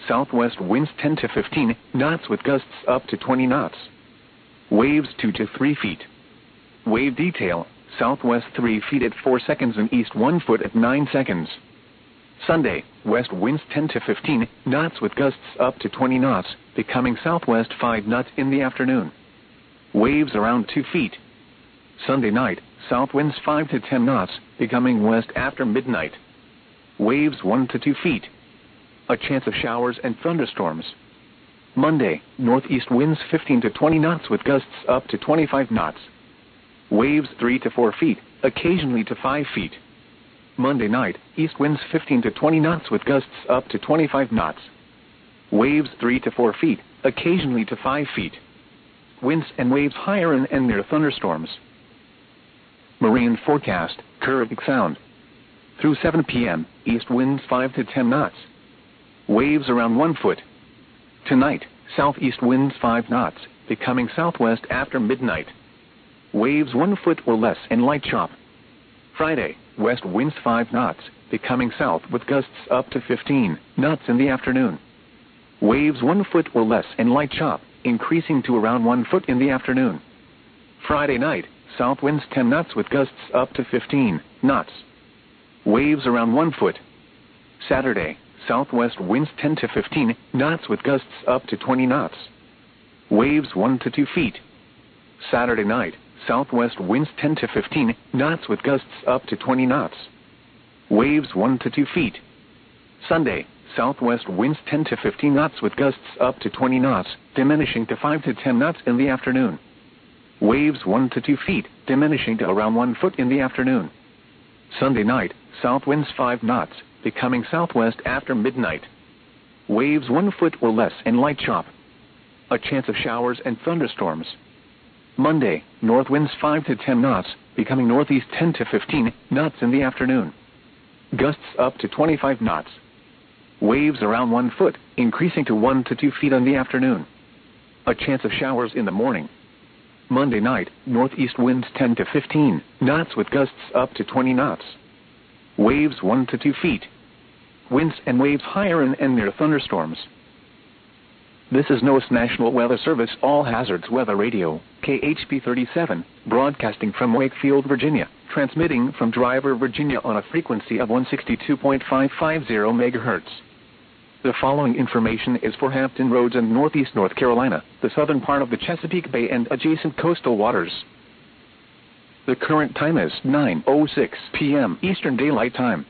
southwest winds 10 to 15 knots with gusts up to 20 knots. Waves 2 to 3 feet. Wave detail, southwest 3 feet at 4 seconds and east 1 foot at 9 seconds. Sunday, west winds 10 to 15 knots with gusts up to 20 knots, becoming southwest 5 knots in the afternoon. Waves around 2 feet. Sunday night, south winds 5 to 10 knots, becoming west after midnight. Waves 1 to 2 feet. A chance of showers and thunderstorms. Monday, northeast winds 15 to 20 knots with gusts up to 25 knots. Waves 3 to 4 feet, occasionally to 5 feet. Monday night, east winds 15 to 20 knots with gusts up to 25 knots. Waves 3 to 4 feet, occasionally to 5 feet. Winds and waves higher and near thunderstorms. Marine forecast, Caribbean Sound. Through 7 p.m., east winds 5 to 10 knots. Waves around 1 foot. Tonight, southeast winds 5 knots, becoming southwest after midnight. Waves 1 foot or less and light chop. Friday, west winds 5 knots, becoming south with gusts up to 15 knots in the afternoon. Waves 1 foot or less and light chop, increasing to around 1 foot in the afternoon. Friday night, south winds 10 knots with gusts up to 15 knots. Waves around 1 foot. Saturday, southwest winds 10 to 15 knots with gusts up to 20 knots. Waves 1 to 2 feet. Saturday night, southwest winds 10 to 15 knots with gusts up to 20 knots. Waves 1 to 2 feet. Sunday, southwest winds 10 to 15 knots with gusts up to 20 knots, diminishing to 5 to 10 knots in the afternoon. Waves 1 to 2 feet, diminishing to around 1 foot in the afternoon. Sunday night, south winds 5 knots, becoming southwest after midnight. Waves 1 foot or less and light chop. A chance of showers and thunderstorms. Monday, north winds 5 to 10 knots, becoming northeast 10 to 15 knots in the afternoon. Gusts up to 25 knots. Waves around 1 foot, increasing to 1 to 2 feet in the afternoon. A chance of showers in the morning. Monday night, northeast winds 10 to 15 knots with gusts up to 20 knots. Waves 1 to 2 feet. Winds and waves higher and near thunderstorms. This is NOAA's National Weather Service All Hazards Weather Radio, KHP 37, broadcasting from Wakefield, Virginia, transmitting from Driver, Virginia on a frequency of 162.550 MHz. The following information is for Hampton Roads and Northeast North Carolina, the southern part of the Chesapeake Bay and adjacent coastal waters. The current time is 9:06 p.m. Eastern Daylight Time.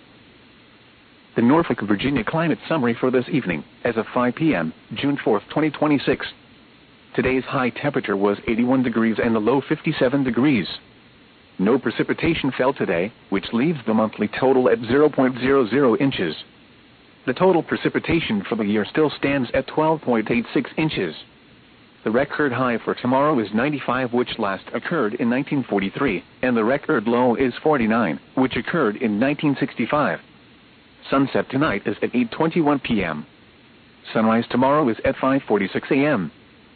The Norfolk, Virginia climate summary for this evening, as of 5 p.m., June 4, 2026. Today's high temperature was 81 degrees and the low 57 degrees. No precipitation fell today, which leaves the monthly total at 0.00 inches. The total precipitation for the year still stands at 12.86 inches. The record high for tomorrow is 95, which last occurred in 1943, and the record low is 49, which occurred in 1965. Sunset tonight is at 8:21 p.m. Sunrise tomorrow is at 5:46 a.m.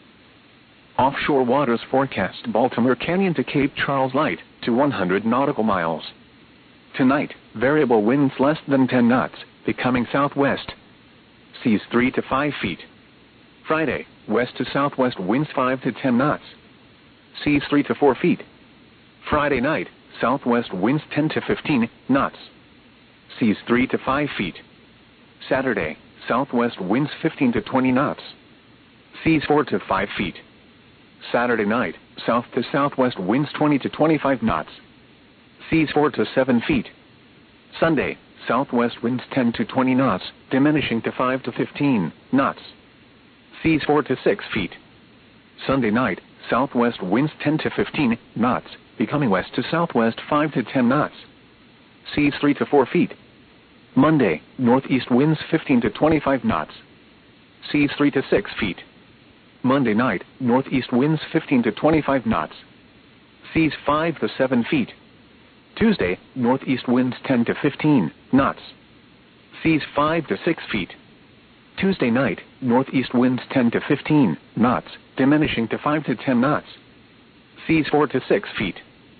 Offshore waters forecast Baltimore Canyon to Cape Charles light to 100 nautical miles. Tonight, variable winds less than 10 knots, becoming southwest. Seas 3 to 5 feet. Friday, west to southwest winds 5 to 10 knots. Seas 3 to 4 feet. Friday night, southwest winds 10 to 15 knots. Seas 3 to 5 feet. Saturday, southwest winds 15 to 20 knots. Seas 4 to 5 feet. Saturday night, south to southwest winds 20 to 25 knots. Seas 4 to 7 feet. Sunday, southwest winds 10 to 20 knots, diminishing to 5 to 15 knots. Seas 4 to 6 feet. Sunday night, southwest winds 10 to 15 knots, becoming west to southwest 5 to 10 knots. Seas 3 to 4 feet. Monday, northeast winds 15 to 25 knots. Seas 3 to 6 feet. Monday night, northeast winds 15 to 25 knots. Seas 5 to 7 feet. Tuesday, northeast winds 10 to 15 knots. Seas 5 to 6 feet. Tuesday night, northeast winds 10 to 15 knots, diminishing to 5 to 10 knots. Seas 4 to 6 feet.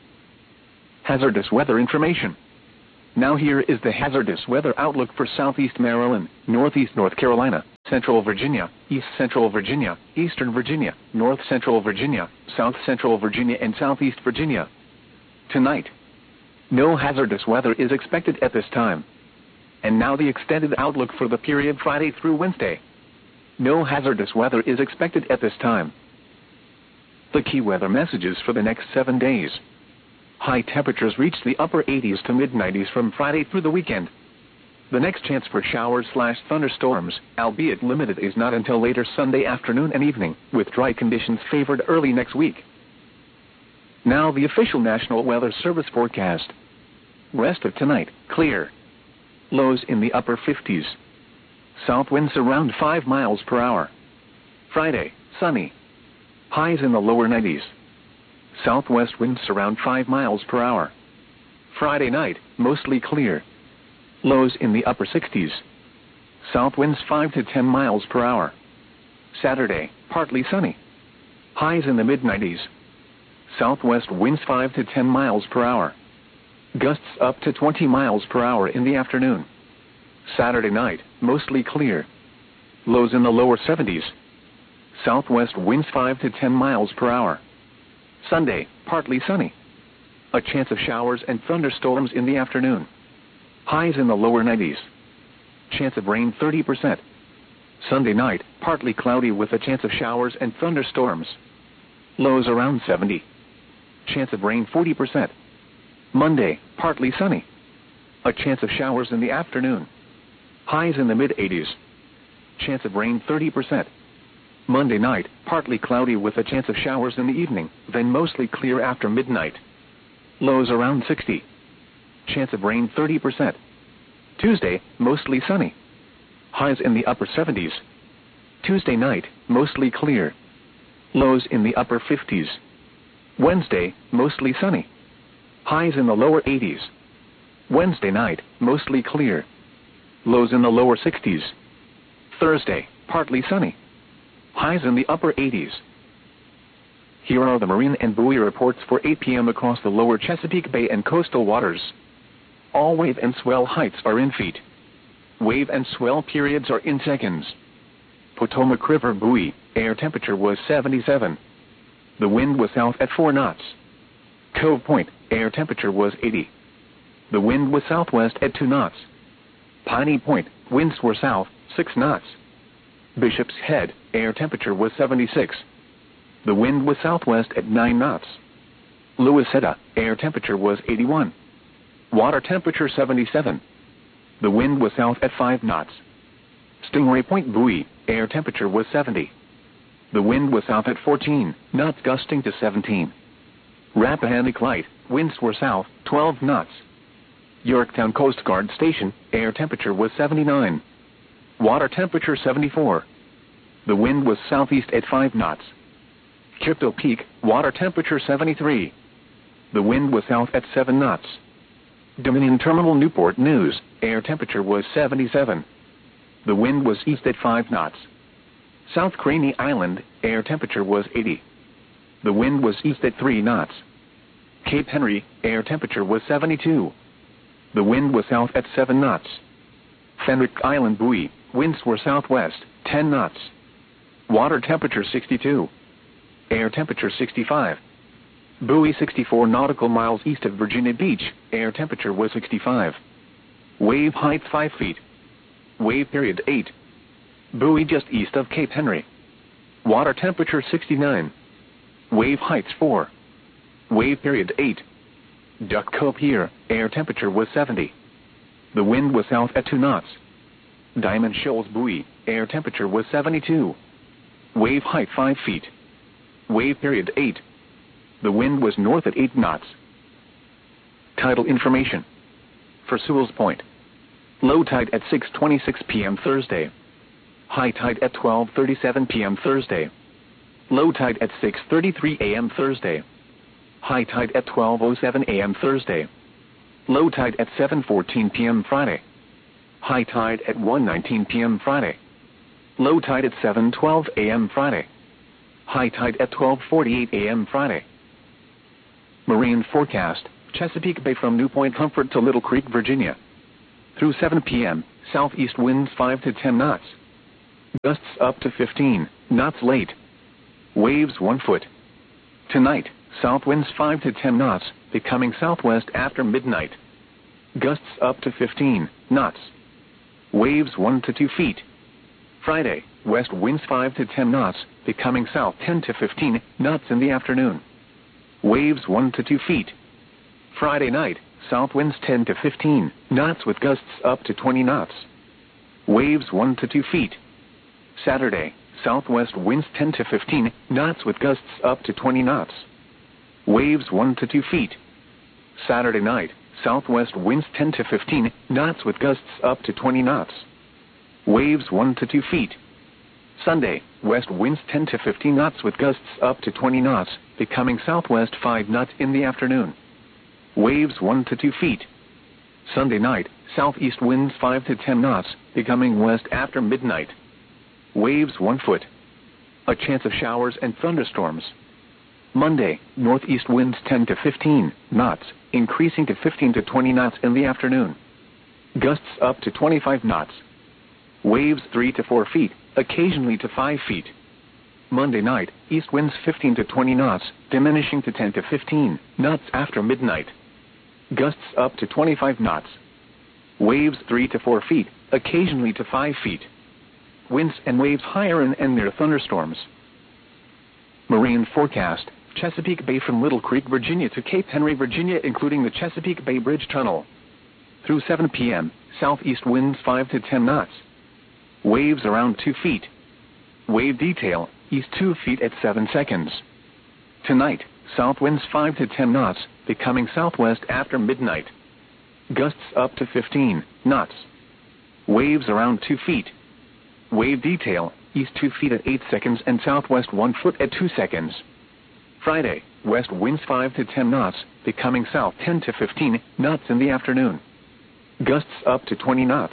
Hazardous weather information. Now here is the hazardous weather outlook for southeast Maryland, northeast North Carolina, Central Virginia, East Central Virginia, Eastern Virginia, North Central Virginia, South Central Virginia and Southeast Virginia. Tonight, no hazardous weather is expected at this time. And now the extended outlook for the period Friday through Wednesday. No hazardous weather is expected at this time. The key weather messages for the next 7 days. High temperatures reach the upper 80s to mid-90s from Friday through the weekend. The next chance for showers/thunderstorms, albeit limited, is not until later Sunday afternoon and evening, with dry conditions favored early next week. Now the official National Weather Service forecast. Rest of tonight, clear. Lows in the upper 50s. South winds around 5 miles per hour. Friday, sunny. Highs in the lower 90s. Southwest winds around 5 miles per hour. Friday night, mostly clear. Lows in the upper 60s. South winds 5 to 10 miles per hour. Saturday, partly sunny. Highs in the mid-90s. Southwest winds 5 to 10 miles per hour. Gusts up to 20 miles per hour in the afternoon. Saturday night, mostly clear. Lows in the lower 70s. Southwest winds 5 to 10 miles per hour. Sunday, partly sunny. A chance of showers and thunderstorms in the afternoon. Highs in the lower 90s. Chance of rain 30%. Sunday night, partly cloudy with a chance of showers and thunderstorms. Lows around 70. Chance of rain 40%. Monday, partly sunny. A chance of showers in the afternoon. Highs in the mid-80s. Chance of rain 30%. Monday night, partly cloudy with a chance of showers in the evening, then mostly clear after midnight. Lows around 60. Chance of rain 30%. Tuesday, mostly sunny. Highs in the upper 70s. Tuesday night, mostly clear. Lows in the upper 50s. Wednesday, mostly sunny. Highs in the lower 80s. Wednesday night, mostly clear. Lows in the lower 60s. Thursday, partly sunny. Highs in the upper 80s. Here are the marine and buoy reports for 8 p.m. across the lower Chesapeake Bay and coastal waters. All wave and swell heights are in feet. Wave and swell periods are in seconds. Potomac River buoy, air temperature was 77. The wind was south at 4 knots. Cove Point, air temperature was 80. The wind was southwest at 2 knots. Piney Point, winds were south, 6 knots. Bishop's Head, air temperature was 76. The wind was southwest at 9 knots. Louisetta, air temperature was 81. Water temperature 77. The wind was south at 5 knots. Stingray Point buoy, air temperature was 70. The wind was south at 14 knots, gusting to 17. Rappahannock Light, winds were south, 12 knots. Yorktown Coast Guard Station, air temperature was 79. Water temperature 74. The wind was southeast at 5 knots. Crypto Peak, water temperature 73. The wind was south at 7 knots. Dominion Terminal Newport News, air temperature was 77. The wind was east at 5 knots. South Craney Island, air temperature was 80. The wind was east at 3 knots. Cape Henry, air temperature was 72. The wind was south at 7 knots. Fenwick Island buoy, winds were southwest, 10 knots. Water temperature 62. Air temperature 65. Buoy 64 nautical miles east of Virginia Beach, air temperature was 65. Wave height 5 feet. Wave period 8. Buoy just east of Cape Henry. Water temperature 69. Wave heights 4. Wave period 8. Duck Cove Pier, air temperature was 70. The wind was south at 2 knots. Diamond Shoals buoy, air temperature was 72. Wave height 5 feet. Wave period 8. The wind was north at 8 knots. Tidal information. For Sewell's Point. Low tide at 6:26 p.m. Thursday. High tide at 12:37 p.m. Thursday. Low tide at 6:33 a.m. Thursday. High tide at 12:07 a.m. Thursday. Low tide at 7:14 p.m. Friday. High tide at 1:19 p.m. Friday. Low tide at 7:12 a.m. Friday. High tide at 12:48 a.m. Friday. Marine forecast, Chesapeake Bay from New Point Comfort to Little Creek, Virginia. Through 7 p.m., southeast winds 5 to 10 knots. Gusts up to 15 knots late. Waves 1 foot. Tonight, south winds 5 to 10 knots, becoming southwest after midnight. Gusts up to 15 knots. Waves 1 to 2 feet. Friday, west winds 5 to 10 knots, becoming south 10 to 15 knots in the afternoon. Waves 1 to 2 feet. Friday night, south winds 10 to 15 knots with gusts up to 20 knots. Waves 1 to 2 feet. Saturday, southwest winds 10 to 15 knots with gusts up to 20 knots. Waves 1 to 2 feet. Saturday night, southwest winds 10 to 15 knots with gusts up to 20 knots. Waves 1 to 2 feet. Sunday, west winds 10 to 15 knots with gusts up to 20 knots, becoming southwest 5 knots in the afternoon. Waves 1 to 2 feet. Sunday night, southeast winds 5 to 10 knots, becoming west after midnight. Waves 1 foot. A chance of showers and thunderstorms. Monday, northeast winds 10 to 15 knots, increasing to 15 to 20 knots in the afternoon. Gusts up to 25 knots. Waves 3 to 4 feet, occasionally to 5 feet. Monday night, east winds 15 to 20 knots, diminishing to 10 to 15 knots after midnight. Gusts up to 25 knots. Waves 3 to 4 feet, occasionally to 5 feet. Winds and waves higher and near thunderstorms. Marine forecast: Chesapeake Bay from Little Creek, Virginia to Cape Henry, Virginia, including the Chesapeake Bay Bridge Tunnel. Through 7 p.m., southeast winds 5 to 10 knots. Waves around 2 feet. Wave detail: east 2 feet at 7 seconds. Tonight, south winds 5 to 10 knots, becoming southwest after midnight. Gusts up to 15 knots. Waves around 2 feet. Wave detail: east 2 feet at 8 seconds and southwest 1 foot at 2 seconds. Friday, west winds 5 to 10 knots, becoming south 10 to 15 knots in the afternoon. Gusts up to 20 knots.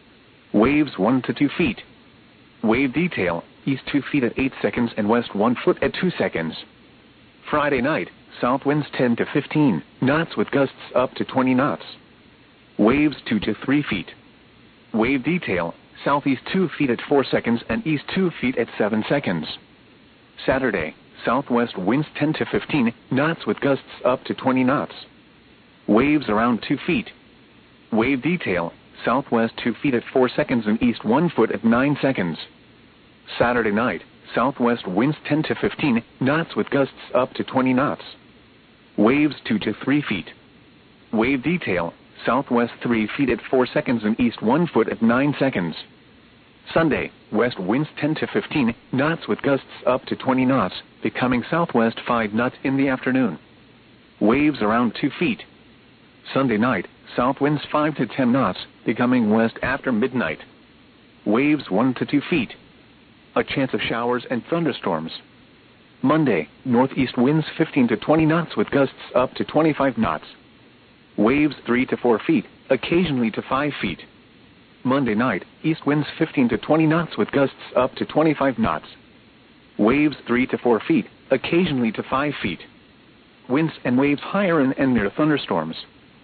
Waves 1 to 2 feet. Wave detail: east 2 feet at 8 seconds and west 1 foot at 2 seconds. Friday night, south winds 10 to 15 knots with gusts up to 20 knots. Waves 2 to 3 feet. Wave detail: southeast 2 feet at 4 seconds and east 2 feet at 7 seconds. Saturday, southwest winds 10 to 15 knots with gusts up to 20 knots. Waves around 2 feet. Wave detail: southwest 2 feet at 4 seconds and east 1 foot at 9 seconds. Saturday night, southwest winds 10 to 15 knots with gusts up to 20 knots. Waves 2 to 3 feet. Wave detail: southwest 3 feet at 4 seconds and east 1 foot at 9 seconds. Sunday, west winds 10 to 15 knots with gusts up to 20 knots, becoming southwest 5 knots in the afternoon. Waves around 2 feet. Sunday night, south winds 5 to 10 knots, becoming west after midnight. Waves 1 to 2 feet. A chance of showers and thunderstorms. Monday, northeast winds 15 to 20 knots with gusts up to 25 knots. Waves 3 to 4 feet, occasionally to 5 feet. Monday night, east winds 15 to 20 knots with gusts up to 25 knots. Waves 3 to 4 feet, occasionally to 5 feet. Winds and waves higher and near thunderstorms.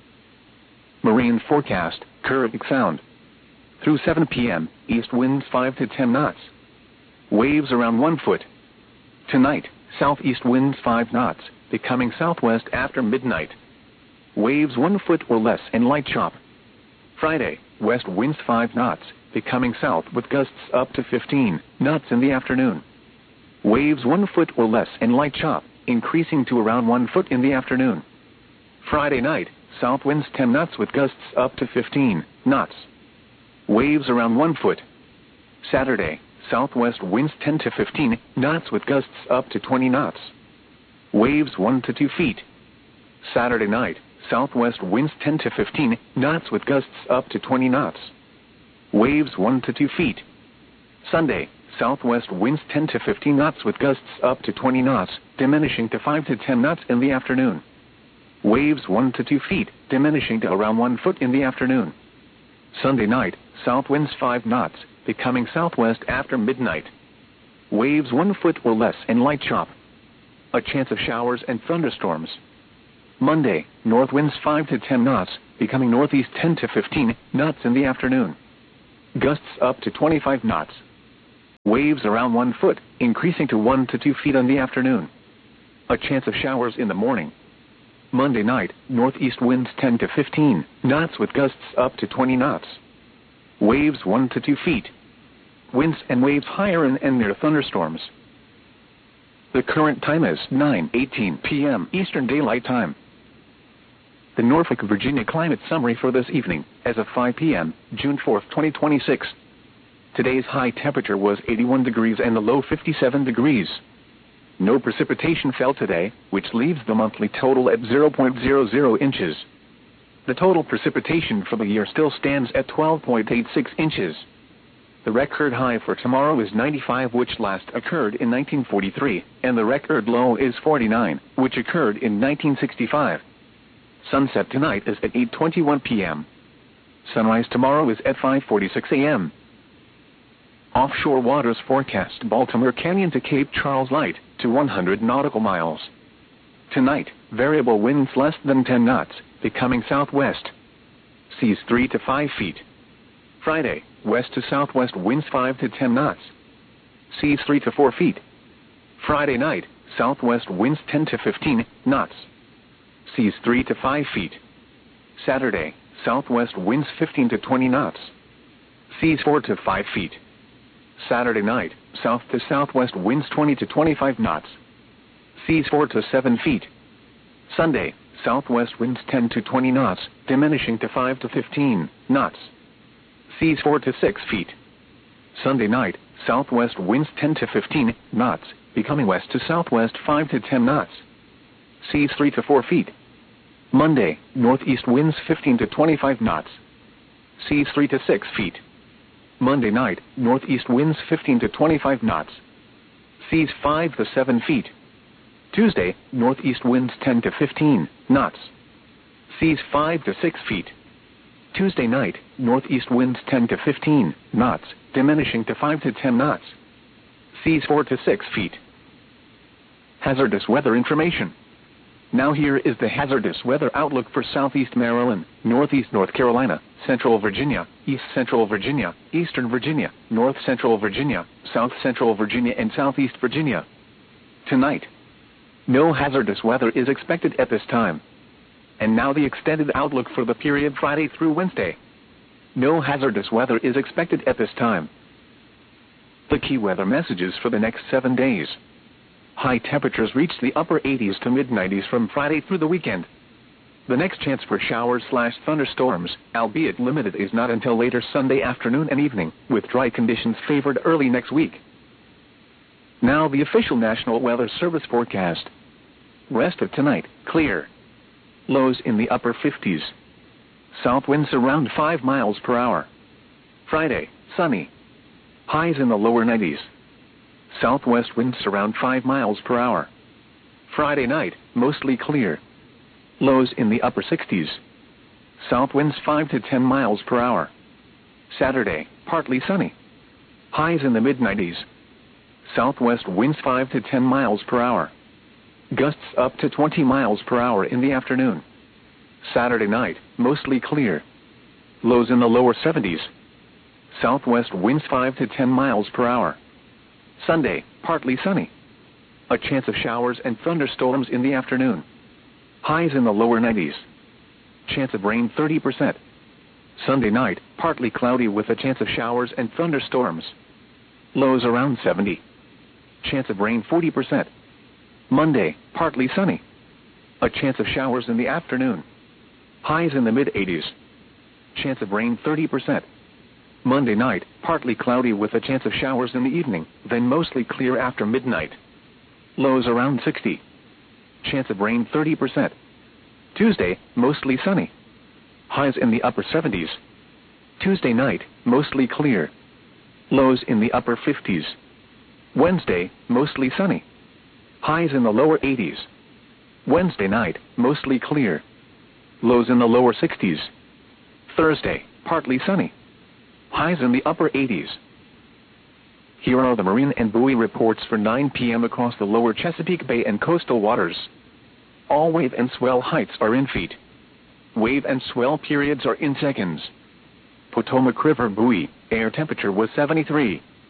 Marine forecast: Caribbean Sound. Through 7 p.m., east winds 5 to 10 knots. Waves around 1 foot. Tonight, southeast winds 5 knots, becoming southwest after midnight. Waves 1 foot or less and light chop. Friday, west winds 5 knots, becoming south with gusts up to 15 knots in the afternoon. Waves 1 foot or less and light chop, increasing to around 1 foot in the afternoon. Friday night, south winds 10 knots with gusts up to 15 knots. Waves around 1 foot. Saturday, southwest winds 10 to 15 knots with gusts up to 20 knots. Waves 1 to 2 feet. Saturday night, southwest winds 10 to 15 knots with gusts up to 20 knots. Waves 1 to 2 feet. Sunday, southwest winds 10 to 15 knots with gusts up to 20 knots, diminishing to 5 to 10 knots in the afternoon. Waves 1 to 2 feet, diminishing to around 1 foot in the afternoon. Sunday night, south winds 5 knots, becoming southwest after midnight. Waves 1 foot or less and light chop. A chance of showers and thunderstorms. Monday, north winds 5 to 10 knots, becoming northeast 10 to 15 knots in the afternoon. Gusts up to 25 knots. Waves around 1 foot, increasing to 1 to 2 feet in the afternoon. A chance of showers in the morning. Monday night, northeast winds 10 to 15 knots with gusts up to 20 knots. Waves 1 to 2 feet. Winds and waves higher in and near thunderstorms. The current time is 9:18 p.m. Eastern Daylight Time. The Norfolk, Virginia climate summary for this evening, as of 5 p.m., June 4, 2026. Today's high temperature was 81 degrees and the low 57 degrees. No precipitation fell today, which leaves the monthly total at 0.00 inches. The total precipitation for the year still stands at 12.86 inches. The record high for tomorrow is 95, which last occurred in 1943, and the record low is 49, which occurred in 1965. Sunset tonight is at 8:21 p.m. Sunrise tomorrow is at 5:46 a.m. Offshore waters forecast: Baltimore Canyon to Cape Charles light to 100 nautical miles. Tonight, variable winds less than 10 knots, becoming southwest. Seas 3 to 5 feet. Friday, west to southwest winds 5 to 10 knots. Seas 3 to 4 feet. Friday night, southwest winds 10 to 15 knots. Seas 3 to 5 feet. Saturday, southwest winds 15 to 20 knots. Seas 4 to 5 feet. Saturday night, south to southwest winds 20 to 25 knots. Seas 4 to 7 feet. Sunday, southwest winds 10 to 20 knots, diminishing to 5 to 15 knots. Seas 4 to 6 feet. Sunday night, southwest winds 10 to 15 knots, becoming west to southwest 5 to 10 knots. Seas 3 to 4 feet. Monday, northeast winds 15 to 25 knots. Seas 3 to 6 feet. Monday night, northeast winds 15 to 25 knots. Seas 5 to 7 feet. Tuesday, northeast winds 10 to 15 knots. Seas 5 to 6 feet. Tuesday night, northeast winds 10 to 15 knots, diminishing to 5 to 10 knots. Seas 4 to 6 feet. Hazardous weather information. Now here is the hazardous weather outlook for southeast Maryland, northeast North Carolina, central Virginia, east central Virginia, eastern Virginia, north central Virginia, south central Virginia and southeast Virginia. Tonight, no hazardous weather is expected at this time. And now the extended outlook for the period Friday through Wednesday. No hazardous weather is expected at this time. The key weather messages for the next 7 days. High temperatures reach the upper 80s to mid-90s from Friday through the weekend. The next chance for showers/thunderstorms, albeit limited, is not until later Sunday afternoon and evening, with dry conditions favored early next week. Now the official National Weather Service forecast. Rest of tonight, clear. Lows in the upper 50s. South winds around 5 miles per hour. Friday, sunny. Highs in the lower 90s. Southwest winds around 5 miles per hour. Friday night, mostly clear. Lows in the upper 60s. South winds 5 to 10 miles per hour. Saturday, partly sunny. Highs in the mid-90s. Southwest winds 5 to 10 miles per hour. Gusts up to 20 miles per hour in the afternoon. Saturday night, mostly clear. Lows in the lower 70s. Southwest winds 5 to 10 miles per hour. Sunday, partly sunny. A chance of showers and thunderstorms in the afternoon. Highs in the lower 90s. Chance of rain 30%. Sunday night, partly cloudy with a chance of showers and thunderstorms. Lows around 70. Chance of rain 40%. Monday, partly sunny. A chance of showers in the afternoon. Highs in the mid-80s. Chance of rain 30%. Monday night, partly cloudy with a chance of showers in the evening, then mostly clear after midnight. Lows around 60. Chance of rain 30%. Tuesday, mostly sunny. Highs in the upper 70s. Tuesday night, mostly clear. Lows in the upper 50s. Wednesday, mostly sunny. Highs in the lower 80s. Wednesday night, mostly clear. Lows in the lower 60s. Thursday, partly sunny. Highs in the upper 80s. Here are the marine and buoy reports for 9 p.m. across the lower Chesapeake Bay and coastal waters. All wave and swell heights are in feet. Wave and swell periods are in seconds. Potomac River buoy, air temperature was 73.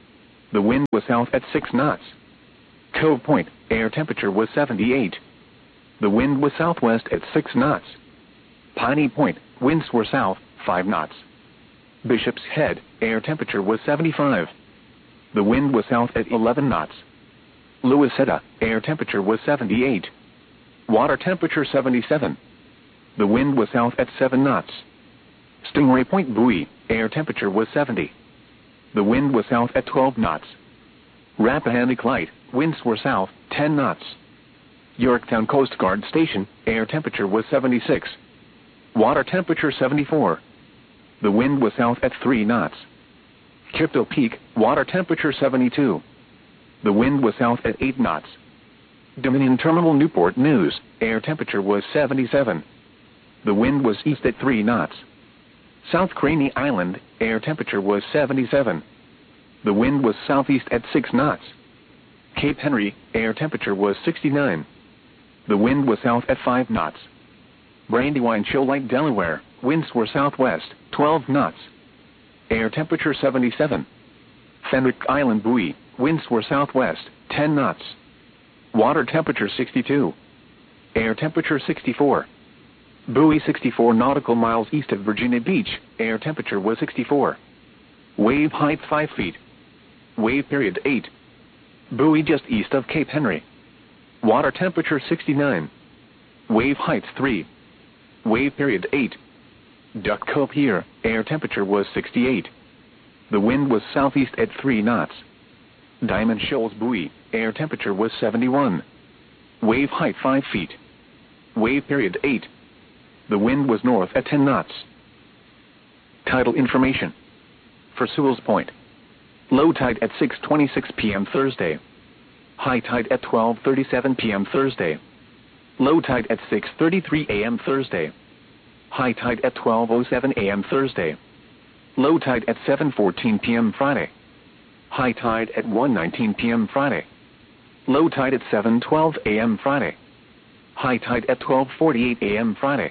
The wind was south at 6 knots. Cove Point, air temperature was 78. The wind was southwest at 6 knots. Piney Point, winds were south, 5 knots. Bishop's Head, air temperature was 75. The wind was south at 11 knots. Louisetta, air temperature was 78. Water temperature 77. The wind was south at 7 knots. Stingray Point Buoy, air temperature was 70. The wind was south at 12 knots. Rappahannock Light, winds were south, 10 knots. Yorktown Coast Guard Station, air temperature was 76. Water temperature 74. The wind was south at 3 knots. Kipto Peak, water temperature 72. The wind was south at 8 knots. Dominion Terminal Newport News, air temperature was 77. The wind was east at 3 knots. South Craney Island, air temperature was 77. The wind was southeast at 6 knots. Cape Henry, air temperature was 69. The wind was south at 5 knots. Brandywine Shoal Lake, Delaware, winds were southwest, 12 knots. Air temperature 77. Fenwick Island Buoy, winds were southwest, 10 knots. Water temperature 62. Air temperature 64. Buoy 64 nautical miles east of Virginia Beach, air temperature was 64. Wave height 5 feet. Wave period 8. Buoy just east of Cape Henry. Water temperature 69. Wave height 3. Wave period 8. Duck Cove Pier, air temperature was 68. The wind was southeast at 3 knots. Diamond Shoals Buoy, air temperature was 71. Wave height 5 feet. Wave period 8. The wind was north at 10 knots. Tidal information. For Sewell's Point. Low tide at 6:26 p.m. Thursday. High tide at 12:37 p.m. Thursday. Low tide at 6:33 a.m. Thursday. High tide at 12:07 a.m. Thursday. Low tide at 7:14 p.m. Friday. High tide at 1:19 p.m. Friday. Low tide at 7:12 a.m. Friday. High tide at 12:48 a.m. Friday.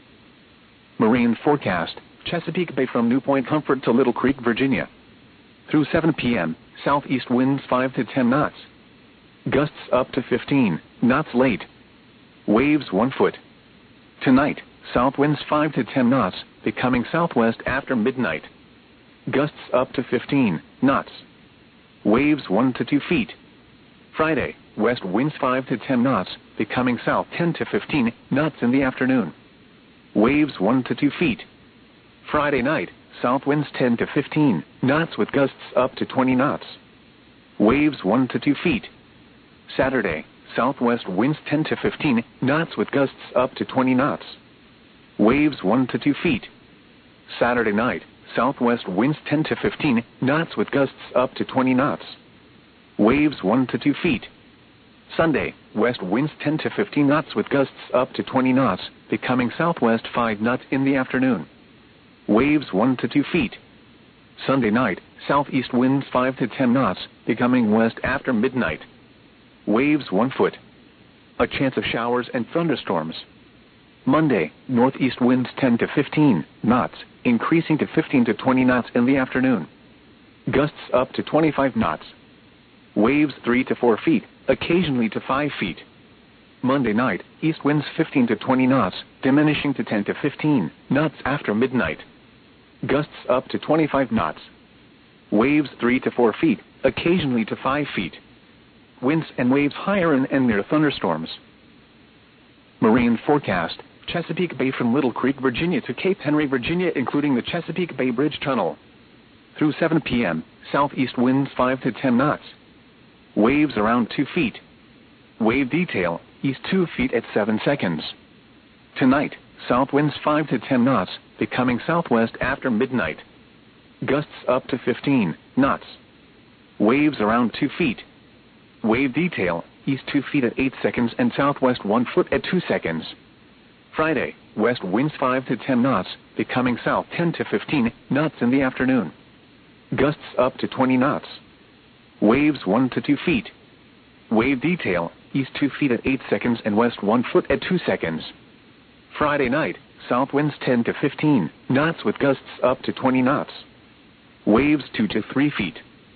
Marine forecast, Chesapeake Bay from New Point Comfort to Little Creek, Virginia. Through 7 p.m., southeast winds 5 to 10 knots. Gusts up to 15 knots late. Waves 1 foot. Tonight, south winds 5 to 10 knots, becoming southwest after midnight. Gusts up to 15 knots. Waves 1 to 2 feet. Friday, west winds 5 to 10 knots, becoming south 10 to 15 knots in the afternoon. Waves 1 to 2 feet. Friday night, south winds 10 to 15 knots with gusts up to 20 knots. Waves 1 to 2 feet. Saturday, southwest winds 10 to 15 knots with gusts up to 20 knots. Waves 1 to 2 feet. Saturday night, southwest winds 10 to 15 knots with gusts up to 20 knots. Waves 1 to 2 feet. Sunday, west winds 10 to 15 knots with gusts up to 20 knots, becoming southwest 5 knots in the afternoon. Waves 1 to 2 feet. Sunday night, southeast winds 5 to 10 knots, becoming west after midnight. Waves 1 foot. A chance of showers and thunderstorms. Monday, northeast winds 10 to 15 knots, increasing to 15 to 20 knots in the afternoon. Gusts up to 25 knots. Waves 3 to 4 feet, occasionally to 5 feet. Monday night, east winds 15 to 20 knots, diminishing to 10 to 15 knots after midnight. Gusts up to 25 knots. Waves 3 to 4 feet, occasionally to 5 feet. Winds and waves higher in and near thunderstorms. Marine forecast, Chesapeake Bay from Little Creek, Virginia to Cape Henry, Virginia, including the Chesapeake Bay Bridge Tunnel. Through 7 p.m., southeast winds 5 to 10 knots. Waves around 2 feet. Wave detail, east 2 feet at 7 seconds. Tonight, south winds 5 to 10 knots, becoming southwest after midnight. Gusts up to 15 knots. Waves around 2 feet. Wave detail, east 2 feet at 8 seconds and southwest 1 foot at 2 seconds. Friday, west winds 5 to 10 knots, becoming south 10 to 15 knots in the afternoon. Gusts up to 20 knots. Waves 1 to 2 feet. Wave detail, east 2 feet at 8 seconds and west 1 foot at 2 seconds. Friday night, south winds 10 to 15 knots with gusts up to 20 knots. Waves 2 to 3 feet.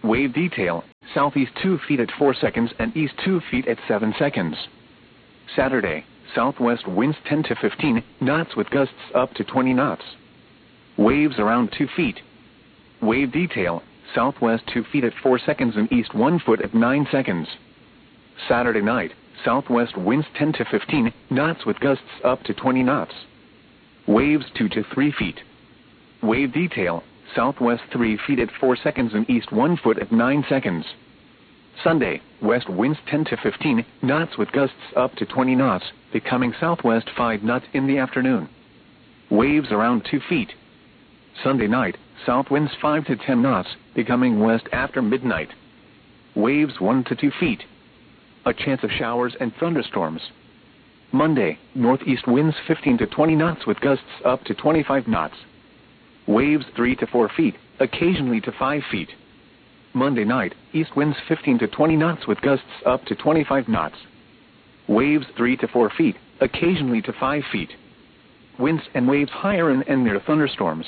Wave detail, southeast 2 feet at 4 seconds and east 2 feet at 7 seconds. Saturday, southwest winds 10 to 15 knots with gusts up to 20 knots. Waves around 2 feet. Wave detail, southwest 2 feet at 4 seconds and east 1 foot at 9 seconds. Saturday night, southwest winds 10 to 15 knots with gusts up to 20 knots. Waves 2 to 3 feet. Wave detail, southwest 3 feet at 4 seconds and east 1 foot at 9 seconds. Sunday, west winds 10 to 15 knots with gusts up to 20 knots, becoming southwest 5 knots in the afternoon. Waves around 2 feet. Sunday night, south winds 5 to 10 knots, becoming west after midnight. Waves 1 to 2 feet. A chance of showers and thunderstorms. Monday, northeast winds 15 to 20 knots with gusts up to 25 knots. Waves 3 to 4 feet, occasionally to 5 feet. Monday night, east winds 15 to 20 knots with gusts up to 25 knots. Waves 3 to 4 feet, occasionally to 5 feet. Winds and waves higher and near thunderstorms.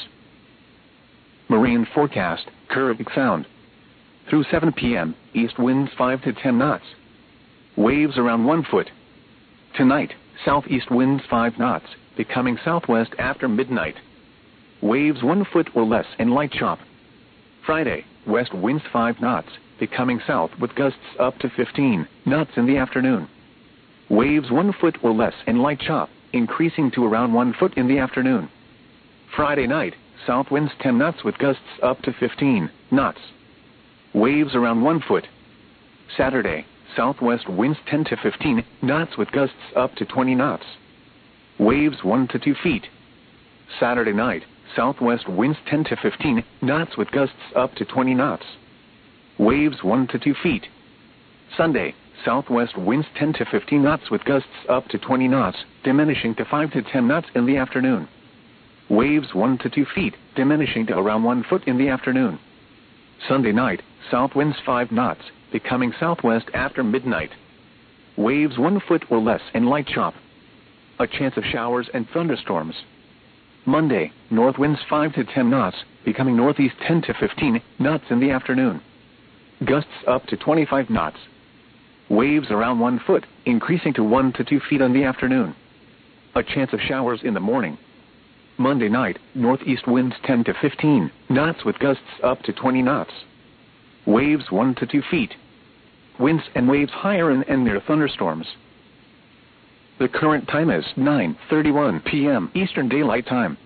Marine forecast, Kerbig Sound. Through 7 p.m., east winds 5 to 10 knots. Waves around 1 foot. Tonight, southeast winds 5 knots, becoming southwest after midnight. Waves 1 foot or less and light chop. Friday, west winds 5 knots, becoming south with gusts up to 15 knots in the afternoon. Waves 1 foot or less and light chop, increasing to around 1 foot in the afternoon. Friday night, south winds 10 knots with gusts up to 15 knots. Waves around 1 foot. Saturday, southwest winds 10 to 15 knots with gusts up to 20 knots. Waves 1 to 2 feet. Saturday night, southwest winds 10 to 15 knots with gusts up to 20 knots. Waves 1 to 2 feet. Sunday, southwest winds 10 to 15 knots with gusts up to 20 knots, diminishing to 5 to 10 knots in the afternoon. Waves 1 to 2 feet, diminishing to around 1 foot in the afternoon. Sunday night, south winds 5 knots, becoming southwest after midnight. Waves 1 foot or less and light chop. A chance of showers and thunderstorms. Monday, north winds 5 to 10 knots, becoming northeast 10 to 15 knots in the afternoon. Gusts up to 25 knots. Waves around 1 foot, increasing to 1 to 2 feet in the afternoon. A chance of showers in the morning. Monday night, northeast winds 10 to 15 knots with gusts up to 20 knots. Waves 1 to 2 feet. Winds and waves higher and near thunderstorms. The current time is 9:31 p.m. Eastern Daylight Time.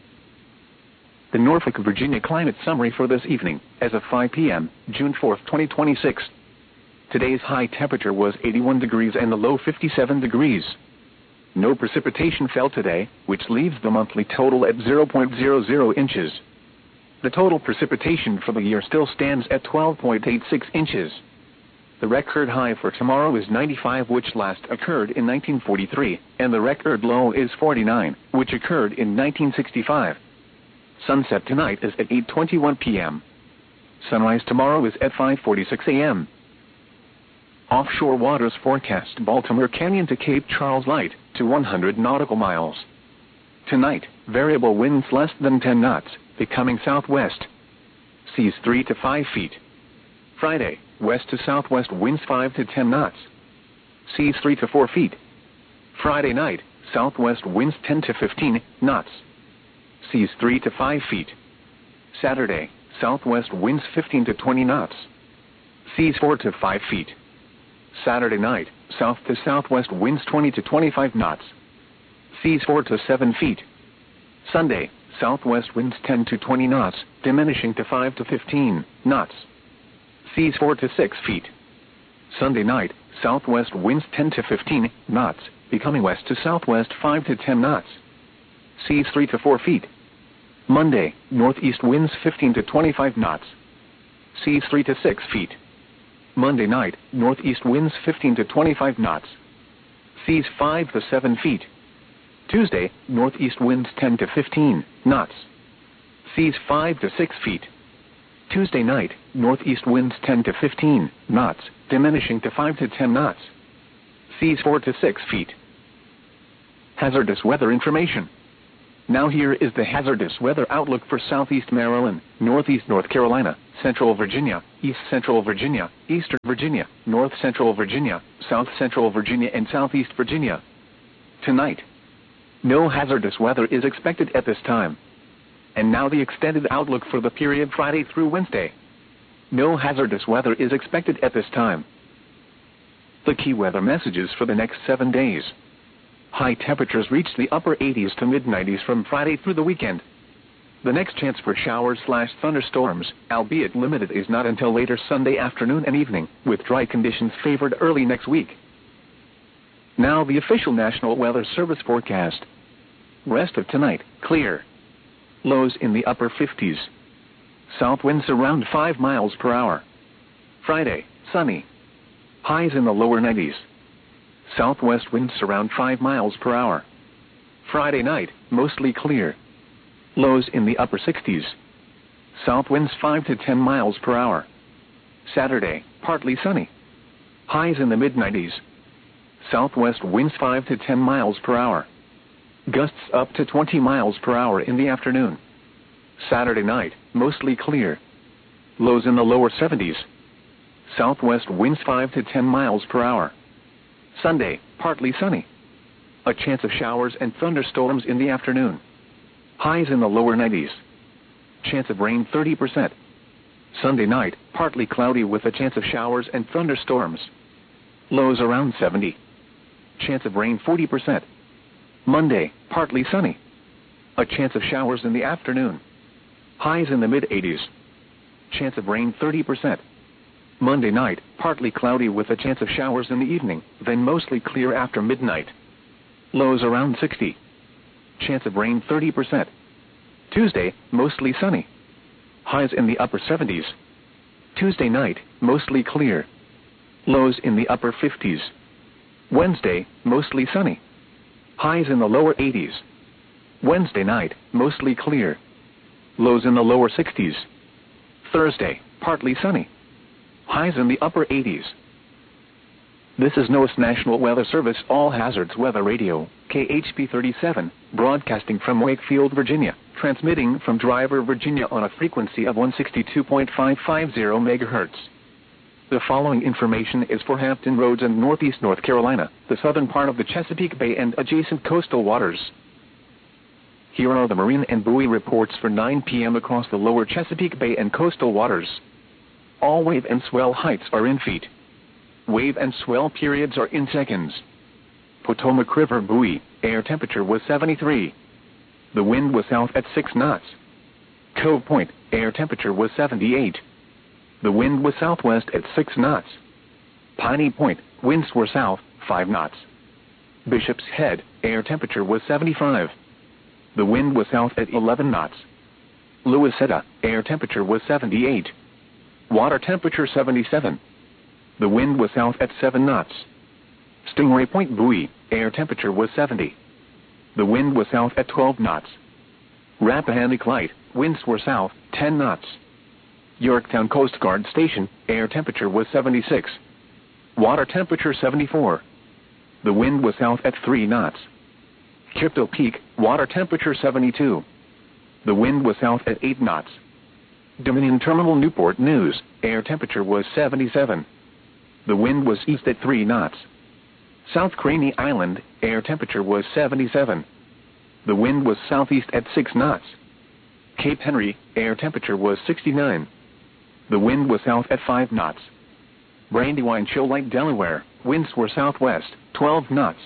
The Norfolk, Virginia climate summary for this evening, as of 5 p.m., June 4, 2026. Today's high temperature was 81 degrees and the low 57 degrees. No precipitation fell today, which leaves the monthly total at 0.00 inches. The total precipitation for the year still stands at 12.86 inches. The record high for tomorrow is 95, which last occurred in 1943, and the record low is 49, which occurred in 1965. Sunset tonight is at 8:21 p.m. Sunrise tomorrow is at 5:46 a.m. Offshore waters forecast Baltimore Canyon to Cape Charles light to 100 nautical miles. Tonight, variable winds less than 10 knots, becoming southwest. Seas 3 to 5 feet. Friday, west to southwest winds 5 to 10 knots. Seas 3 to 4 feet. Friday night, southwest winds 10 to 15 knots. Seas 3 to 5 feet. Saturday, southwest winds 15 to 20 knots. Seas 4 to 5 feet. Saturday night, south to southwest winds 20 to 25 knots. Seas 4 to 7 feet. Sunday, southwest winds 10 to 20 knots, diminishing to 5 to 15 knots. Seas 4 to 6 feet. Sunday night, southwest winds 10 to 15 knots, becoming west to southwest 5 to 10 knots. Seas 3 to 4 feet. Monday, northeast winds 15 to 25 knots. Seas 3 to 6 feet. Monday night, northeast winds 15 to 25 knots. Seas 5 to 7 feet. Tuesday, northeast winds 10 to 15 knots. Seas 5 to 6 feet. Tuesday night, northeast winds 10 to 15 knots, diminishing to 5 to 10 knots. Seas 4 to 6 feet. Hazardous weather information. Now here is the hazardous weather outlook for southeast Maryland, northeast North Carolina, central Virginia, east central Virginia, eastern Virginia, north central Virginia, south central Virginia and southeast Virginia. Tonight, no hazardous weather is expected at this time. And now the extended outlook for the period Friday through Wednesday. No hazardous weather is expected at this time. The key weather messages for the next 7 days. High temperatures reach the upper 80s to mid-90s from Friday through the weekend. The next chance for showers/thunderstorms, albeit limited, is not until later Sunday afternoon and evening, with dry conditions favored early next week. Now the official National Weather Service forecast. Rest of tonight, clear. Lows in the upper 50s. South winds around 5 miles per hour. Friday, sunny. Highs in the lower 90s. Southwest winds around 5 miles per hour. Friday night, mostly clear. Lows in the upper 60s. South winds 5 to 10 miles per hour. Saturday, partly sunny. Highs in the mid-90s. Southwest winds 5 to 10 miles per hour. Gusts up to 20 miles per hour in the afternoon. Saturday night, mostly clear. Lows in the lower 70s. Southwest winds 5 to 10 miles per hour. Sunday, partly sunny. A chance of showers and thunderstorms in the afternoon. Highs in the lower 90s. Chance of rain 30%. Sunday night, partly cloudy with a chance of showers and thunderstorms. Lows around 70. Chance of rain 40%. Monday, partly sunny. A chance of showers in the afternoon. Highs in the mid-80s. Chance of rain 30%. Monday night, partly cloudy with a chance of showers in the evening, then mostly clear after midnight. Lows around 60. Chance of rain 30%. Tuesday, mostly sunny. Highs in the upper 70s. Tuesday night, mostly clear. Lows in the upper 50s. Wednesday, mostly sunny. Highs in the lower 80s. Wednesday night, mostly clear. Lows in the lower 60s. Thursday, partly sunny. Highs in the upper 80s. This is NOAA's National Weather Service All Hazards Weather Radio, KHP 37, broadcasting from Wakefield, Virginia, transmitting from Driver, Virginia on a frequency of 162.550 MHz. The following information is for Hampton Roads and Northeast North Carolina, the southern part of the Chesapeake Bay and adjacent coastal waters. Here are the marine and buoy reports for 9 p.m. across the lower Chesapeake Bay and coastal waters. All wave and swell heights are in feet. Wave and swell periods are in seconds. Potomac River buoy, air temperature was 73. The wind was south at 6 knots. Cove Point, air temperature was 78. The wind was southwest at 6 knots. Piney Point, winds were south, 5 knots. Bishop's Head, air temperature was 75. The wind was south at 11 knots. Louisetta, air temperature was 78. Water temperature 77. The wind was south at 7 knots. Stingray Point buoy, air temperature was 70. The wind was south at 12 knots. Rappahannock Light, winds were south, 10 knots. Yorktown Coast Guard Station, air temperature was 76. Water temperature 74. The wind was south at 3 knots. Crypto Peak, water temperature 72. The wind was south at 8 knots. Dominion Terminal Newport News, air temperature was 77. The wind was east at 3 knots. South Craney Island, air temperature was 77. The wind was southeast at 6 knots. Cape Henry, air temperature was 69. The wind was south at 5 knots. Brandywine Shoal Lake, Delaware, winds were southwest, 12 knots.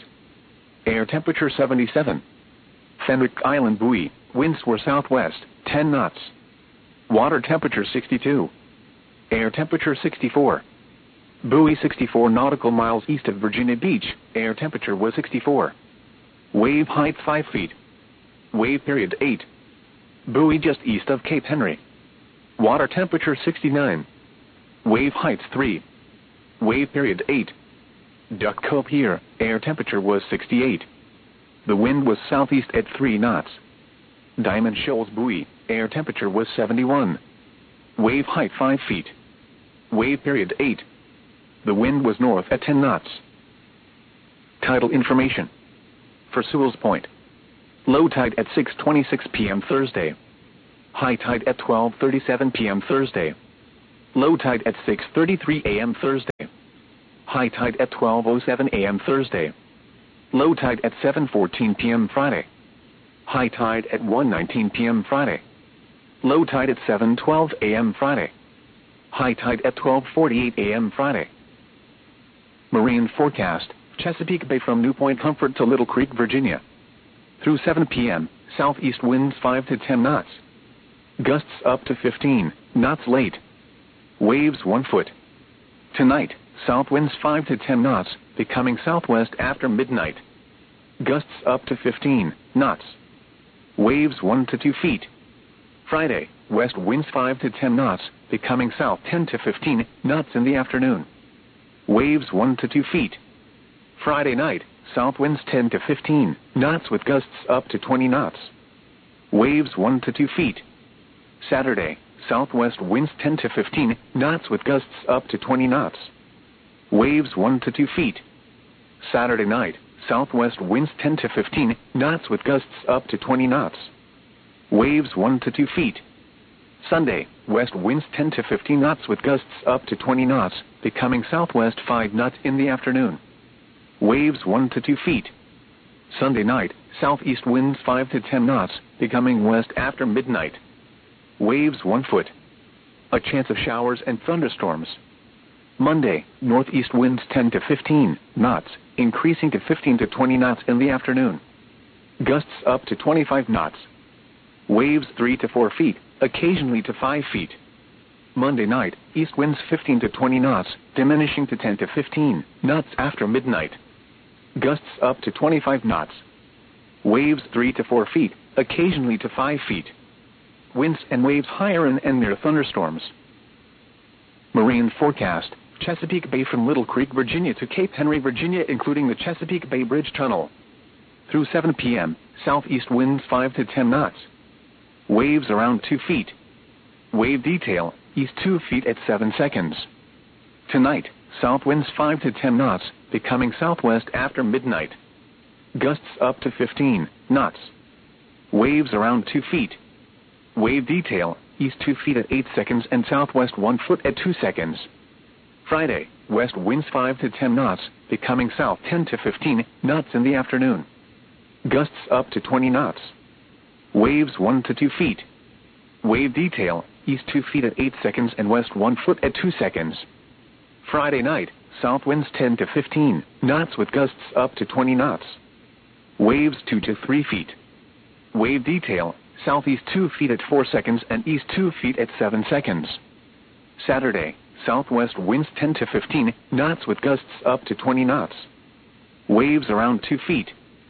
Air temperature 77. Fenwick Island buoy, winds were southwest, 10 knots. Water temperature 62. Air temperature 64. Buoy 64 nautical miles east of Virginia Beach, air temperature was 64. Wave height 5 feet. Wave period 8. Buoy just east of Cape Henry. Water temperature 69. Wave height 3. Wave period 8. Duck Cove Pier, air temperature was 68. The wind was southeast at 3 knots. Diamond Shoals buoy, air temperature was 71. Wave height 5 feet. Wave period 8. The wind was north at 10 knots. Tidal information. For Sewell's Point. Low tide at 6:26 p.m. Thursday. High tide at 12:37 p.m. Thursday. Low tide at 6:33 a.m. Thursday. High tide at 12:07 a.m. Thursday. Low tide at 7:14 p.m. Friday. High tide at 1:19 p.m. Friday. Low tide at 7:12 a.m. Friday. High tide at 12:48 a.m. Friday. Marine forecast, Chesapeake Bay from New Point Comfort to Little Creek, Virginia. Through 7 p.m., southeast winds 5 to 10 knots. Gusts up to 15 knots late. Waves 1 foot. Tonight, south winds 5 to 10 knots, becoming southwest after midnight. Gusts up to 15 knots. Waves 1 to 2 feet. Friday, west winds 5 to 10 knots, becoming south 10 to 15 knots in the afternoon. Waves 1 to 2 feet. Friday night, south winds 10 to 15 knots with gusts up to 20 knots. Waves 1 to 2 feet. Saturday, southwest winds 10 to 15 knots with gusts up to 20 knots. Waves 1 to 2 feet. Saturday night, southwest winds 10 to 15 knots with gusts up to 20 knots. Waves 1 to 2 feet. Sunday, west winds 10 to 15 knots with gusts up to 20 knots, becoming southwest 5 knots in the afternoon. Waves 1 to 2 feet. Sunday night, southeast winds 5 to 10 knots, becoming west after midnight. Waves 1 foot. A chance of showers and thunderstorms. Monday, northeast winds 10 to 15 knots, increasing to 15 to 20 knots in the afternoon. Gusts up to 25 knots. Waves 3 to 4 feet, occasionally to 5 feet. Monday night, east winds 15 to 20 knots, diminishing to 10 to 15 knots after midnight. Gusts up to 25 knots. Waves 3 to 4 feet, occasionally to 5 feet. Winds and waves higher in and near thunderstorms. Marine forecast, Chesapeake Bay from Little Creek, Virginia to Cape Henry, Virginia, including the Chesapeake Bay Bridge Tunnel. Through 7 p.m., southeast winds 5 to 10 knots. Waves around 2 feet. Wave detail, east 2 feet at 7 seconds. Tonight, south winds 5 to 10 knots, becoming southwest after midnight. Gusts up to 15 knots. Waves around 2 feet. Wave detail, east 2 feet at 8 seconds and southwest 1 foot at 2 seconds. Friday, west winds 5 to 10 knots, becoming south 10 to 15 knots in the afternoon. Gusts up to 20 knots. Waves 1 to 2 feet. Wave detail, east 2 feet at 8 seconds and west 1 foot at 2 seconds. Friday night, south winds 10 to 15 knots with gusts up to 20 knots. Waves 2 to 3 feet. Wave detail, southeast 2 feet at 4 seconds and east 2 feet at 7 seconds. Saturday, southwest winds 10 to 15 knots with gusts up to 20 knots. Waves around 2 feet.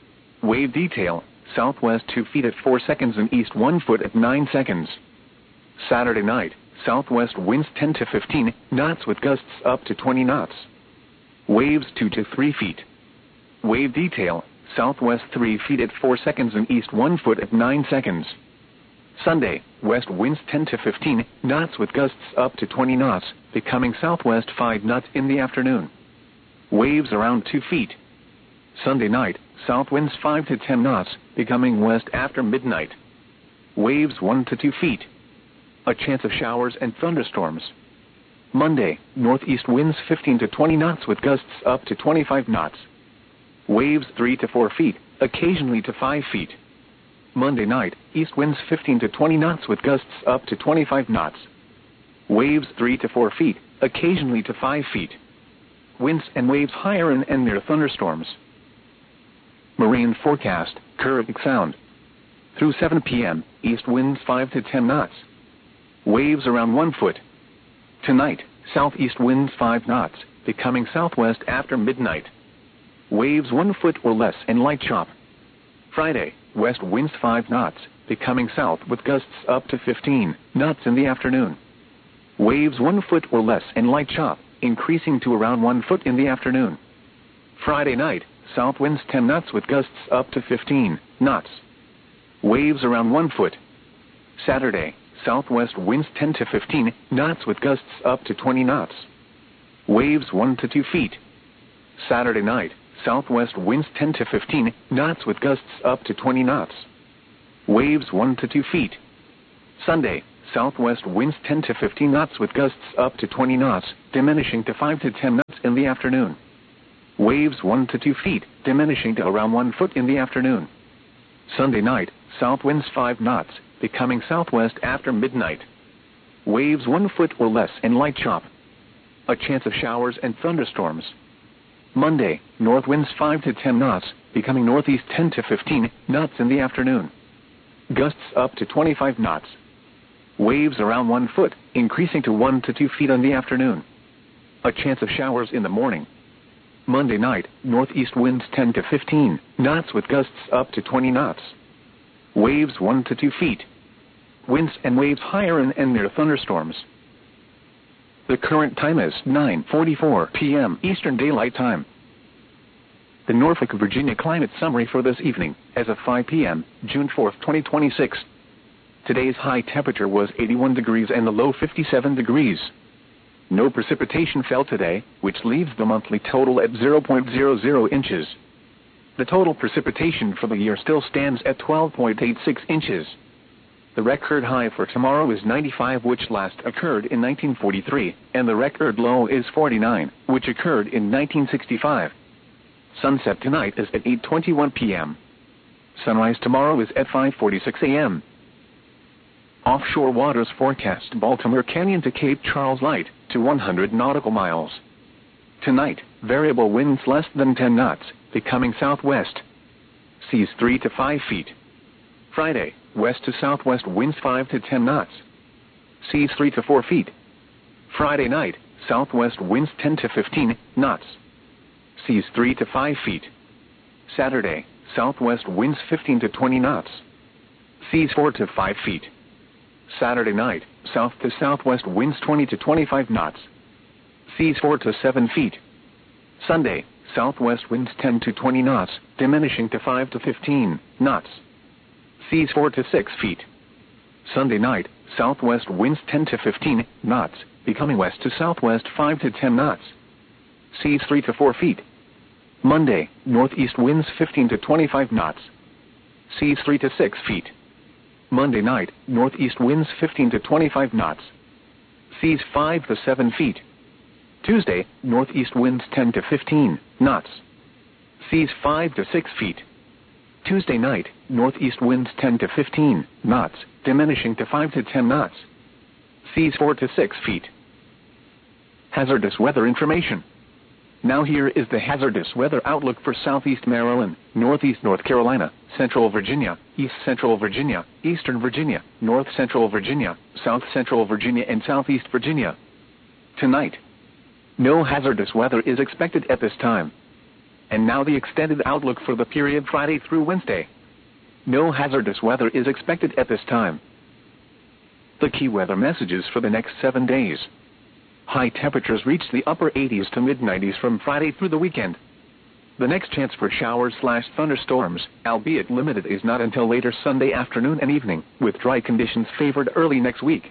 Wave detail, southwest 2 feet at 4 seconds and east 1 foot at 9 seconds. Saturday night, southwest winds 10 to 15 knots with gusts up to 20 knots. Waves 2 to 3 feet. Wave detail, southwest 3 feet at 4 seconds and east 1 foot at 9 seconds. Sunday, west winds 10 to 15 knots with gusts up to 20 knots, becoming southwest 5 knots in the afternoon. Waves around 2 feet. Sunday night, south winds 5 to 10 knots, becoming west after midnight. Waves 1 to 2 feet. A chance of showers and thunderstorms. Monday, northeast winds 15 to 20 knots with gusts up to 25 knots. Waves 3 to 4 feet, occasionally to 5 feet. Monday night, east winds 15 to 20 knots with gusts up to 25 knots. Waves 3 to 4 feet, occasionally to 5 feet. Winds and waves higher in and near thunderstorms. Marine forecast, Kerouac Sound. Through 7 p.m., east winds 5 to 10 knots. Waves around 1 foot. Tonight, southeast winds 5 knots, becoming southwest after midnight. Waves 1 foot or less and light chop. Friday, west winds 5 knots, becoming south with gusts up to 15 knots in the afternoon. Waves 1 foot or less and light chop, increasing to around 1 foot in the afternoon. Friday night, south winds 10 knots with gusts up to 15 knots. Waves around 1 foot. Saturday, southwest winds 10 to 15 knots with gusts up to 20 knots. Waves 1 to 2 feet. Saturday night, southwest winds 10 to 15 knots with gusts up to 20 knots. Waves 1 to 2 feet. Sunday, southwest winds 10 to 15 knots with gusts up to 20 knots, diminishing to 5 to 10 knots in the afternoon. Waves 1 to 2 feet, diminishing to around 1 foot in the afternoon. Sunday night, south winds 5 knots, becoming southwest after midnight. Waves 1 foot or less and light chop. A chance of showers and thunderstorms. Monday, north winds 5 to 10 knots, becoming northeast 10 to 15 knots in the afternoon. Gusts up to 25 knots. Waves around 1 foot, increasing to 1 to 2 feet in the afternoon. A chance of showers in the morning. Monday night, northeast winds 10 to 15 knots with gusts up to 20 knots. Waves 1 to 2 feet. Winds and waves higher and near thunderstorms. The current time is 9:44 p.m. Eastern Daylight Time. The Norfolk, Virginia climate summary for this evening, as of 5 p.m., June 4, 2026. Today's high temperature was 81 degrees and the low 57 degrees. No precipitation fell today, which leaves the monthly total at 0.00 inches. The total precipitation for the year still stands at 12.86 inches. The record high for tomorrow is 95, which last occurred in 1943, and the record low is 49, which occurred in 1965. Sunset tonight is at 8:21 p.m. Sunrise tomorrow is at 5:46 a.m. Offshore waters forecast Baltimore Canyon to Cape Charles light to 100 nautical miles. Tonight, variable winds less than 10 knots, becoming southwest. Seas 3 to 5 feet. Friday, west to southwest winds 5 to 10 knots. Seas 3 to 4 feet. Friday night, southwest winds 10 to 15 knots. Seas 3 to 5 feet. Saturday, southwest winds 15 to 20 knots. Seas 4 to 5 feet. Saturday night, south to southwest winds 20 to 25 knots. Seas 4 to 7 feet. Sunday, southwest winds 10 to 20 knots, diminishing to 5 to 15 knots. Seas 4 to 6 feet. Sunday night, southwest winds 10 to 15 knots, becoming west to southwest 5 to 10 knots. Seas 3 to 4 feet. Monday, northeast winds 15 to 25 knots. Seas 3 to 6 feet. Monday night, northeast winds 15 to 25 knots. Seas 5 to 7 feet. Tuesday, northeast winds 10 to 15 knots. Seas 5 to 6 feet. Tuesday night, northeast winds 10 to 15 knots, diminishing to 5 to 10 knots. Seas 4 to 6 feet. Hazardous weather information. Now here is the hazardous weather outlook for southeast Maryland, northeast North Carolina, central Virginia, east central Virginia, eastern Virginia, north central Virginia, south central Virginia, and southeast Virginia. Tonight, no hazardous weather is expected at this time. And now the extended outlook for the period Friday through Wednesday. No hazardous weather is expected at this time. The key weather messages for the next 7 days. High temperatures reach the upper 80s to mid-90s from Friday through the weekend. The next chance for showers/thunderstorms, albeit limited, is not until later Sunday afternoon and evening, with dry conditions favored early next week.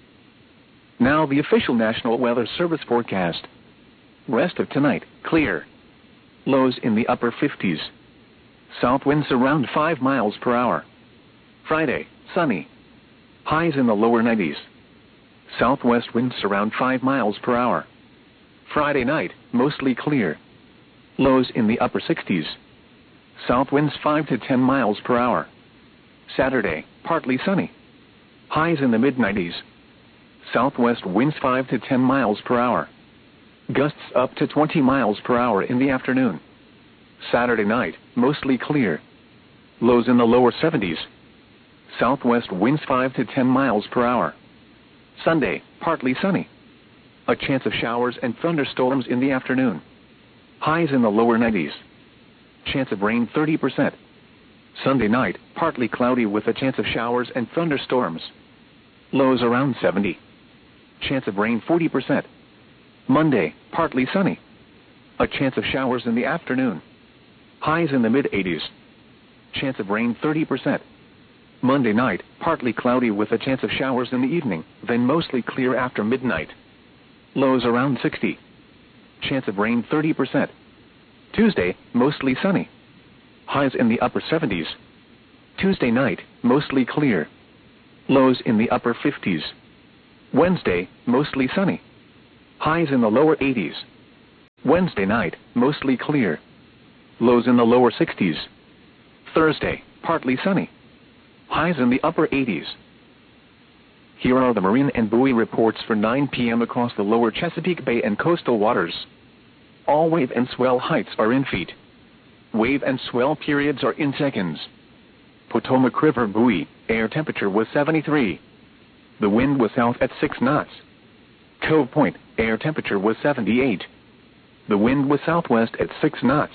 Now the official National Weather Service forecast. Rest of tonight, clear. Lows in the upper 50s. South winds around 5 miles per hour. Friday, sunny. Highs in the lower 90s. Southwest winds around 5 miles per hour. Friday night, mostly clear. Lows in the upper 60s. South winds 5 to 10 miles per hour. Saturday, partly sunny. Highs in the mid-90s. Southwest winds 5 to 10 miles per hour. Gusts up to 20 miles per hour in the afternoon. Saturday night, mostly clear. Lows in the lower 70s. Southwest winds 5 to 10 miles per hour. Sunday, partly sunny. A chance of showers and thunderstorms in the afternoon. Highs in the lower 90s. Chance of rain 30%. Sunday night, partly cloudy with a chance of showers and thunderstorms. Lows around 70. Chance of rain 40%. Monday, partly sunny. A chance of showers in the afternoon. Highs in the mid-80s. Chance of rain 30%. Monday night, partly cloudy with a chance of showers in the evening, then mostly clear after midnight. Lows around 60. Chance of rain 30%. Tuesday, mostly sunny. Highs in the upper 70s. Tuesday night, mostly clear. Lows in the upper 50s. Wednesday, mostly sunny. Highs in the lower 80s. Wednesday night, mostly clear. Lows in the lower 60s. Thursday, partly sunny. Highs in the upper 80s. Here are the marine and buoy reports for 9 p.m. across the lower Chesapeake Bay and coastal waters. All wave and swell heights are in feet. Wave and swell periods are in seconds. Potomac River buoy, air temperature was 73. The wind was south at 6 knots. Cove Point, air temperature was 78. The wind was southwest at 6 knots.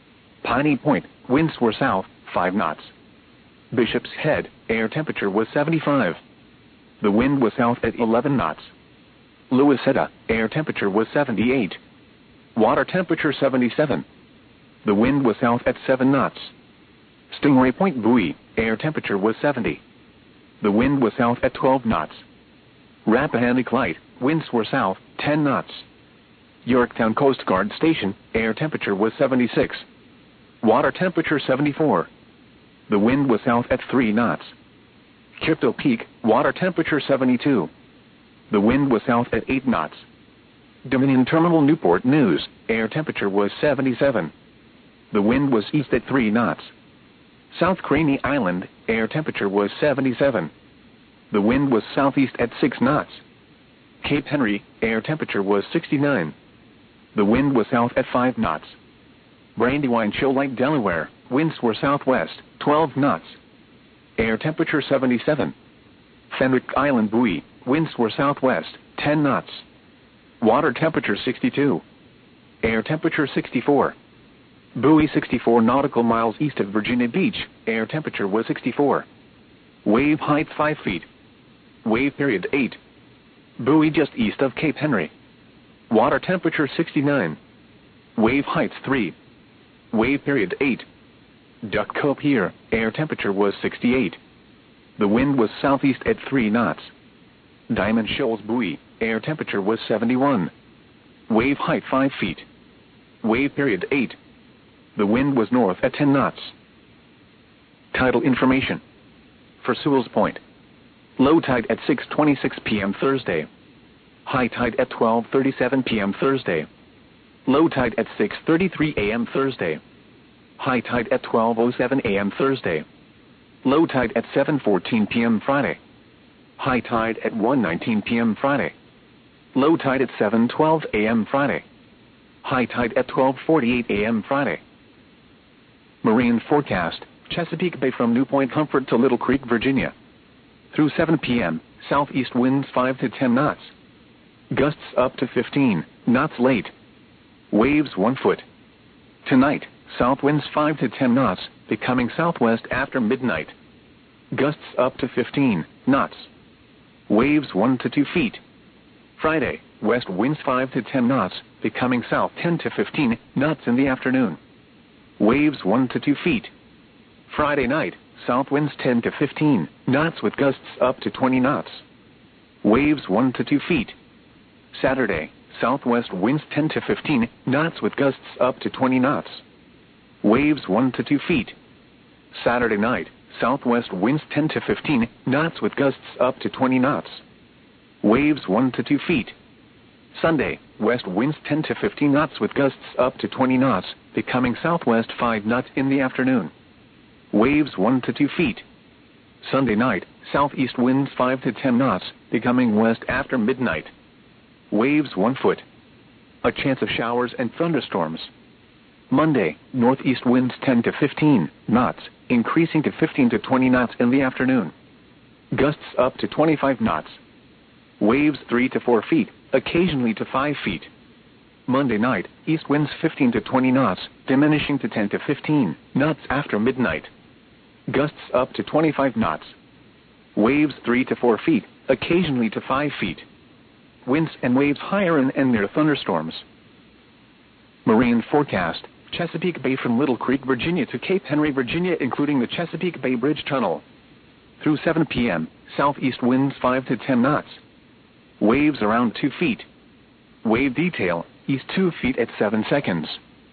Piney Point, winds were south, 5 knots. Bishop's Head, air temperature was 75. The wind was south at 11 knots. Louisetta, air temperature was 78. Water temperature 77. The wind was south at 7 knots. Stingray Point buoy, air temperature was 70. The wind was south at 12 knots. Rappahannock Light, winds were south, 10 knots. Yorktown Coast Guard Station, air temperature was 76. Water temperature 74. The wind was south at 3 knots. Crypto Peak, water temperature 72. The wind was south at 8 knots. Dominion Terminal Newport News, air temperature was 77. The wind was east at 3 knots. South Craney Island, air temperature was 77. The wind was southeast at 6 knots. Cape Henry, air temperature was 69. The wind was south at 5 knots. Brandywine Shoal Lake, Delaware, winds were southwest, 12 knots. Air temperature 77. Fenwick Island buoy, winds were southwest, 10 knots. Water temperature 62. Air temperature 64. Buoy 64 nautical miles east of Virginia Beach, air temperature was 64. Wave height 5 feet. Wave period 8. Buoy just east of Cape Henry. Water temperature 69. Wave height 3. Wave period 8. Duck Cove Pier, air temperature was 68. The wind was southeast at 3 knots. Diamond Shoals buoy, air temperature was 71. Wave height 5 feet. Wave period 8. The wind was north at 10 knots. Tidal information. For Sewell's Point. Low tide at 6:26 p.m. Thursday. High tide at 12:37 p.m. Thursday. Low tide at 6:33 a.m. Thursday. High tide at 12:07 a.m. Thursday. Low tide at 7:14 p.m. Friday. High tide at 1:19 p.m. Friday. Low tide at 7:12 a.m. Friday. High tide at 12:48 a.m. Friday. Marine forecast, Chesapeake Bay from New Point Comfort to Little Creek, Virginia. Through 7 p.m., southeast winds 5 to 10 knots. Gusts up to 15 knots late. Waves 1 foot. Tonight, south winds 5 to 10 knots, becoming southwest after midnight. Gusts up to 15 knots. Waves 1 to 2 feet. Friday, west winds 5 to 10 knots, becoming south 10 to 15 knots in the afternoon. Waves 1 to 2 feet. Friday night, south winds 10 to 15 knots with gusts up to 20 knots. Waves 1 to 2 feet. Saturday, southwest winds 10 to 15 knots with gusts up to 20 knots. Waves 1 to 2 feet. Saturday night, southwest winds 10 to 15 knots with gusts up to 20 knots. Waves 1 to 2 feet. Sunday, west winds 10 to 15 knots with gusts up to 20 knots, becoming southwest 5 knots in the afternoon. Waves 1 to 2 feet. Sunday night, southeast winds 5 to 10 knots, becoming west after midnight. Waves 1 foot. A chance of showers and thunderstorms. Monday, northeast winds 10 to 15 knots, increasing to 15 to 20 knots in the afternoon. Gusts up to 25 knots. Waves 3 to 4 feet, occasionally to 5 feet. Monday night, east winds 15 to 20 knots, diminishing to 10 to 15 knots after midnight. Gusts up to 25 knots. Waves 3 to 4 feet, occasionally to 5 feet. Winds and waves higher and near thunderstorms. Marine forecast, Chesapeake Bay from Little Creek, Virginia to Cape Henry, Virginia, including the Chesapeake Bay Bridge Tunnel. Through 7 p.m., southeast winds 5 to 10 knots. Waves around 2 feet. Wave detail, east 2 feet at 7 seconds.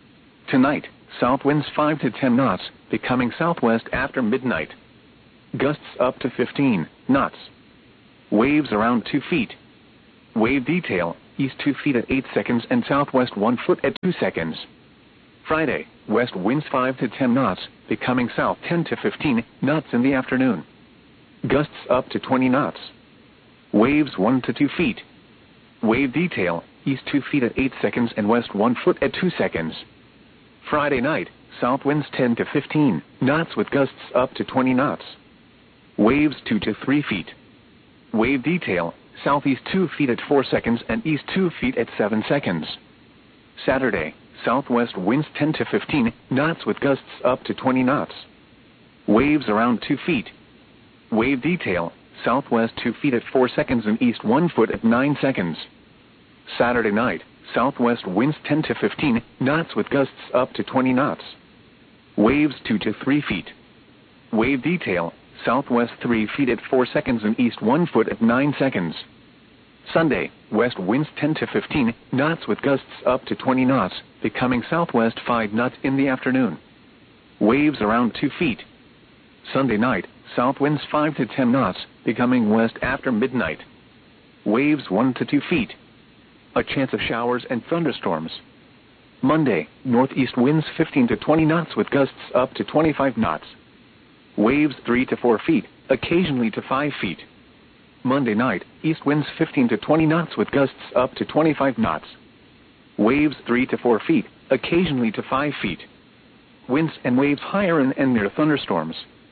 Tonight, south winds 5 to 10 knots, becoming southwest after midnight. Gusts up to 15 knots. Waves around 2 feet. Wave detail, east 2 feet at 8 seconds and southwest 1 foot at 2 seconds. Friday, west winds 5 to 10 knots, becoming south 10 to 15 knots in the afternoon. Gusts up to 20 knots. Waves 1 to 2 feet. Wave detail, east 2 feet at 8 seconds and west 1 foot at 2 seconds. Friday night, south winds 10 to 15 knots with gusts up to 20 knots. Waves 2 to 3 feet. Wave detail, southeast 2 feet at 4 seconds and east 2 feet at 7 seconds. Saturday, southwest winds 10 to 15 knots with gusts up to 20 knots. Waves around 2 feet. Wave detail, southwest 2 feet at 4 seconds and east 1 foot at 9 seconds. Saturday night, southwest winds 10 to 15 knots with gusts up to 20 knots. Waves 2 to 3 feet. Wave detail, southwest 3 feet at 4 seconds and east 1 foot at 9 seconds. Sunday, west winds 10 to 15 knots with gusts up to 20 knots, becoming southwest 5 knots in the afternoon. Waves around 2 feet. Sunday night, south winds 5 to 10 knots, becoming west after midnight. Waves 1 to 2 feet. A chance of showers and thunderstorms. Monday, northeast winds 15 to 20 knots with gusts up to 25 knots. Waves 3 to 4 feet, occasionally to 5 feet. Monday night, east winds 15 to 20 knots with gusts up to 25 knots. Waves 3 to 4 feet, occasionally to 5 feet. Winds and waves higher in and near thunderstorms.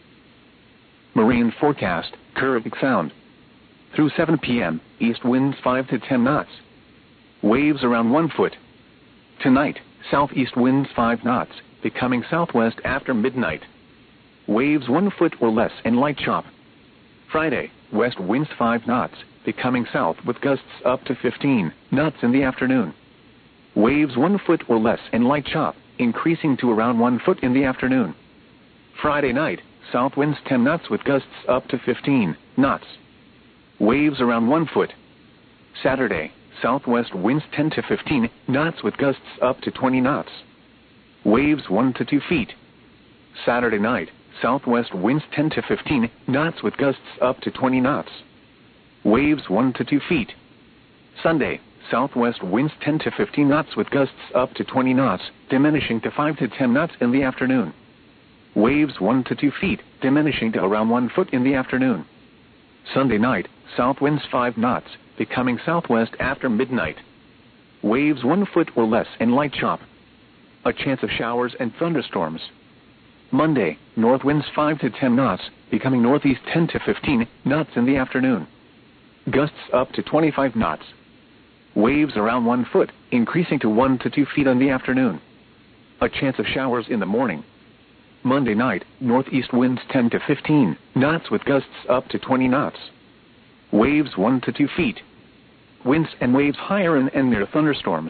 Marine forecast, Caribbean Sound. Through 7 p.m., east winds 5 to 10 knots. Waves around 1 foot. Tonight, southeast winds 5 knots, becoming southwest after midnight. Waves 1 foot or less and light chop. Friday, west winds 5 knots, becoming south with gusts up to 15 knots in the afternoon. Waves 1 foot or less and light chop, increasing to around 1 foot in the afternoon. Friday night, south winds 10 knots with gusts up to 15 knots. Waves around 1 foot. Saturday, southwest winds 10 to 15 knots with gusts up to 20 knots. Waves 1 to 2 feet. Saturday night, southwest winds 10 to 15 knots with gusts up to 20 knots. Waves 1 to 2 feet. Sunday, southwest winds 10 to 15 knots with gusts up to 20 knots, diminishing to 5 to 10 knots in the afternoon. Waves 1 to 2 feet, diminishing to around 1 foot in the afternoon. Sunday night, south winds 5 knots, becoming southwest after midnight. Waves 1 foot or less and light chop. A chance of showers and thunderstorms. Monday, north winds 5 to 10 knots, becoming northeast 10 to 15 knots in the afternoon. Gusts up to 25 knots. Waves around 1 foot, increasing to 1 to 2 feet in the afternoon. A chance of showers in the morning. Monday night, northeast winds 10 to 15 knots with gusts up to 20 knots. Waves 1 to 2 feet. Winds and waves higher in and near thunderstorms.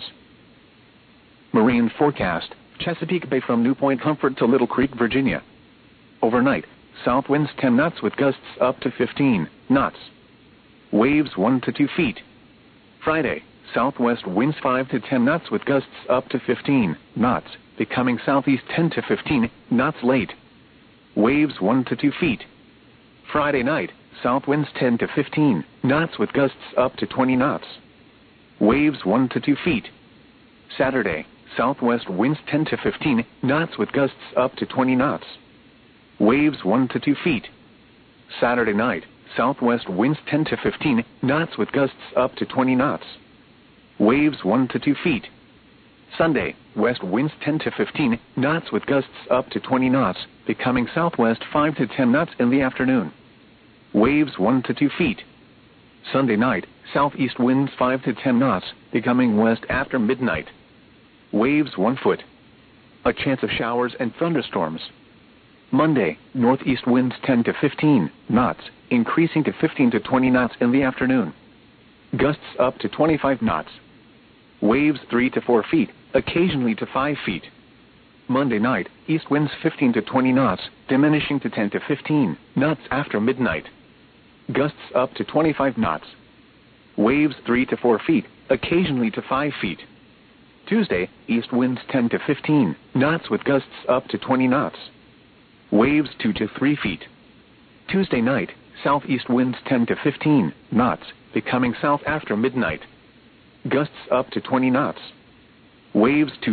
Marine forecast, Chesapeake Bay from New Point Comfort to Little Creek, Virginia. Overnight, south winds 10 knots with gusts up to 15 knots. Waves 1 to 2 feet. Friday, southwest winds 5 to 10 knots with gusts up to 15 knots, becoming southeast 10 to 15 knots late. Waves 1 to 2 feet. Friday night, south winds 10 to 15 knots with gusts up to 20 knots. Waves 1 to 2 feet. Saturday, southwest winds 10 to 15 knots with gusts up to 20 knots. Waves 1 to 2 feet. Saturday night, southwest winds 10 to 15 knots with gusts up to 20 knots. Waves 1 to 2 feet. Sunday, west winds 10 to 15 knots with gusts up to 20 knots, becoming southwest 5 to 10 knots in the afternoon. Waves 1 to 2 feet. Sunday night, southeast winds 5 to 10 knots, becoming west after midnight. Waves 1 foot. A chance of showers and thunderstorms. Monday, northeast winds 10 to 15 knots, increasing to 15 to 20 knots in the afternoon. Gusts up to 25 knots. Waves 3 to 4 feet, occasionally to 5 feet. Monday night, east winds 15 to 20 knots, diminishing to 10 to 15 knots after midnight. Gusts up to 25 knots. Waves 3 to 4 feet, occasionally to 5 feet. Tuesday, east winds 10 to 15 knots with gusts up to 20 knots. Waves 2 to 3 feet. Tuesday night, southeast winds 10 to 15 knots, becoming south after midnight. Gusts up to 20 knots. Waves 2